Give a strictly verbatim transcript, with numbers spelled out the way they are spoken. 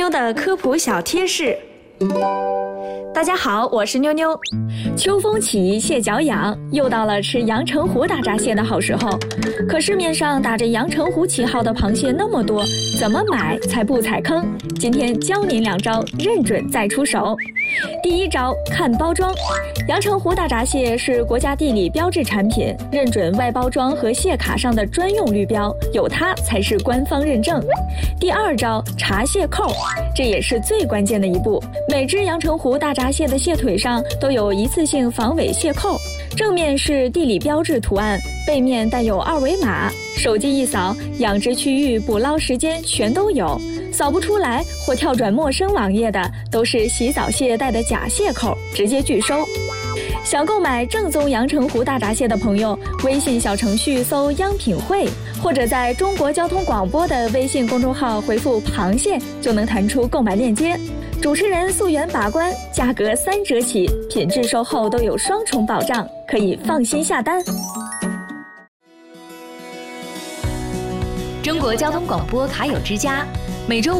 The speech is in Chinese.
妞的科普小贴士。大家好，我是妞妞。秋风起，蟹脚痒，又到了吃阳澄湖大闸蟹的好时候。可市面上打着阳澄湖旗号的螃蟹那么多，怎么买才不踩坑？今天教您两招，认准再出手。第一招，看包装。阳澄湖大闸蟹是国家地理标志产品，认准外包装和蟹卡上的专用绿标，有它才是官方认证。第二招，查蟹扣，这也是最关键的一步。每只阳澄湖大闸蟹的蟹腿上都有一次性防伪蟹扣，正面是地理标志图案，背面带有二维码，手机一扫，养殖区域、捕捞时间全都有。扫不出来或跳转陌生网页的，都是洗澡蟹带的假蟹扣，直接拒收。想购买正宗阳澄湖大闸蟹的朋友，微信小程序搜央品汇，或者在中国交通广播的微信公众号回复螃蟹，就能弹出购买链接。主持人溯源把关，价格三折起，品质售后都有双重保障，可以放心下单。 中国交通广播卡友之家，每周